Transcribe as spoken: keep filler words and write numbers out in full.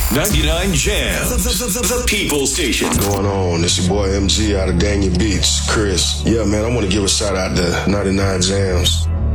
ninety-nine Jams, the, the, the, the People Station. What's going on? It's your boy M G out of Dania Beach, Chris. Yeah, man, I want to give a shout out to ninety-nine Jams.